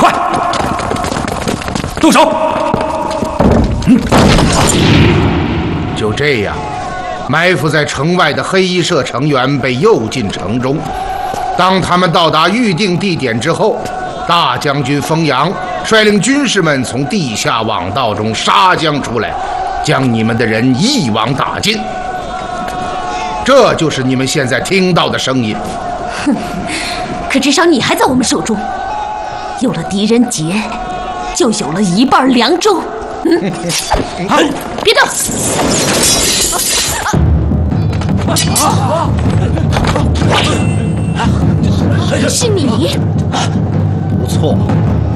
快动手！ 就这样，埋伏在城外的黑衣社成员被诱进城中。当他们到达预定地点之后，大将军封阳率领军士们从地下网道中杀将出来，将你们的人一网打尽。这就是你们现在听到的声音。 哼，可至少你还在我们手中。有了狄仁杰，就有了一半凉州。别动！是你？ 不错，